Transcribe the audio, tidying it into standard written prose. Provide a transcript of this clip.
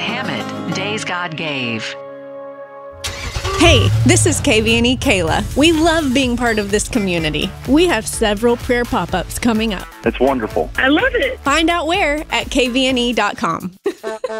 Hammett, Days God Gave. Hey, this is KVNE Kayla. We love being part of this community. We have several prayer pop-ups coming up. It's wonderful. I love it. Find out where at kvne.com.